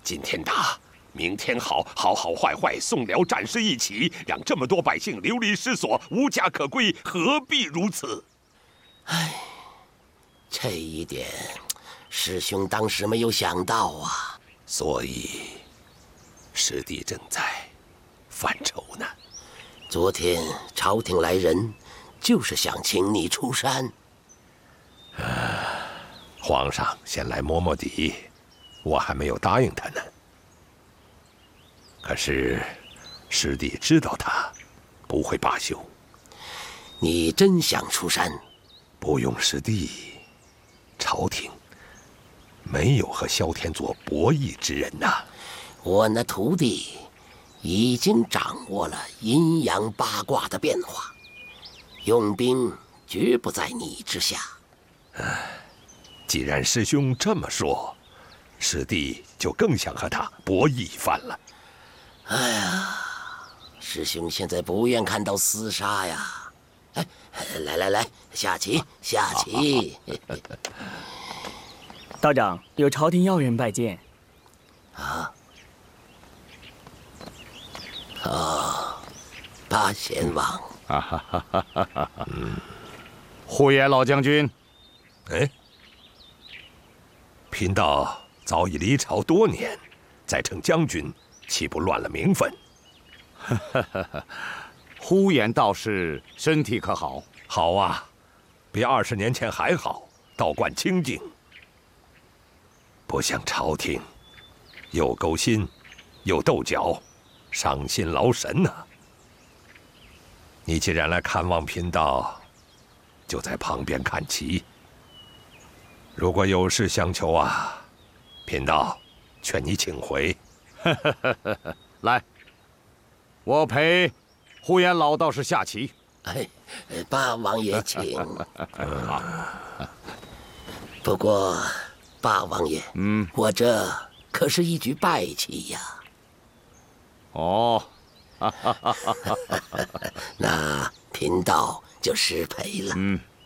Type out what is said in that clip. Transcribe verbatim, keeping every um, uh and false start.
今天打，明天好，好好坏坏，宋辽战事一起，让这么多百姓流离失所，无家可归，何必如此？ 唉，这一点，师兄当时没有想到啊。 所以，师弟正在犯愁呢。 昨天朝廷来人，就是想请你出山。 啊，皇上先来摸摸底。 我还没有答应他呢。可是，师弟知道他不会罢休。 你真想出山？ 不用师弟，朝廷没有和萧天作博弈之人呐。 我那徒弟已经掌握了阴阳八卦的变化，用兵绝不在你之下。 唉，既然师兄这么说。 师弟就更想和他博弈一番了。 哎呀，师兄现在不愿看到厮杀呀！哎，来来来，下棋，下棋。 道长，有朝廷要人拜见。 啊？哦，八贤王。 哈哈哈哈哈哈！嗯，呼延老将军。 哎，贫道。 早已离朝多年，再称将军，岂不乱了名分？ 呼延道士身体可好？ 好啊，比二十年前还好，道观清净。不像朝廷，又勾心，又斗角，伤心劳神呐、啊。你既然来看望贫道，就在旁边看棋。如果有事相求啊。 贫道劝你请回。 来，我陪呼延老道士下棋。 哎，八王爷请。好。不过，八王爷，嗯，我这可是一局败棋呀。 哦， 那贫道就失陪了。 嗯。